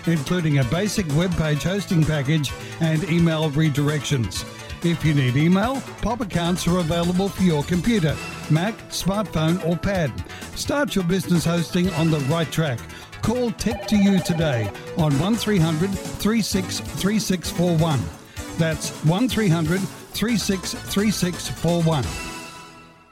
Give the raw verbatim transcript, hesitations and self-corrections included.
including a basic web page hosting package and email redirections. If you need email, pop accounts are available for your computer, Mac, smartphone or pad. Start your business hosting on the right track. Call Tech to You today on one three hundred, three six three six four one. That's one three hundred, three six three six four one.